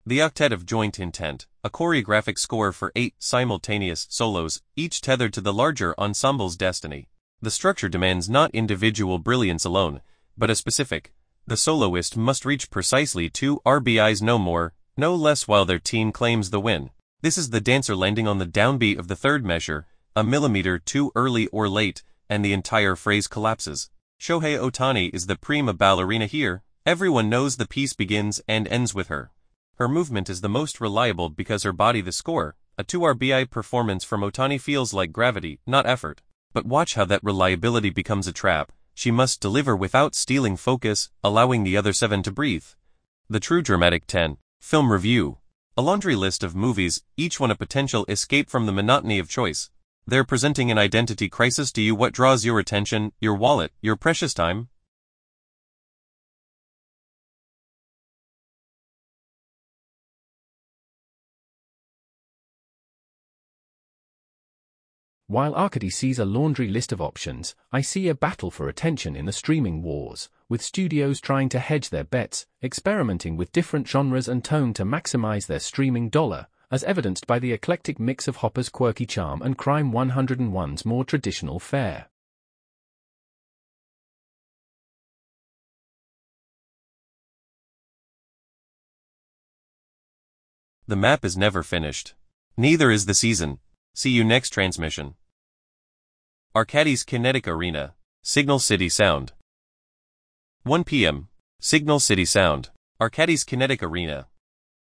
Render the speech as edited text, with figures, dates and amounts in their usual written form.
The Octet of Joint Intent, a choreographic score for 8 simultaneous solos, each tethered to the larger ensemble's destiny. The structure demands not individual brilliance alone, but a specific. The soloist must reach precisely 2 RBIs no more, no less while their team claims the win. This is the dancer landing on the downbeat of the third measure, a millimeter too early or late, and the entire phrase collapses. Shohei Ohtani is the prima ballerina here. Everyone knows the piece begins and ends with her. Her movement is the most reliable because her body the score. A 2 RBI performance from Ohtani feels like gravity, not effort. But watch how that reliability becomes a trap. She must deliver without stealing focus, allowing the other 7 to breathe. The True Dramatic 10. Film Review. A laundry list of movies, each one a potential escape from the monotony of choice. They're presenting an identity crisis to you. What draws your attention, your wallet, your precious time? While Arkady sees a laundry list of options, I see a battle for attention in the streaming wars, with studios trying to hedge their bets, experimenting with different genres and tone to maximize their streaming dollar, as evidenced by the eclectic mix of Hopper's quirky charm and Crime 101's more traditional fare. The map is never finished. Neither is the season. See you next transmission. Arcadis Kinetic Arena, Signal City Sound. 1 p.m. Signal City Sound, Arcadis Kinetic Arena.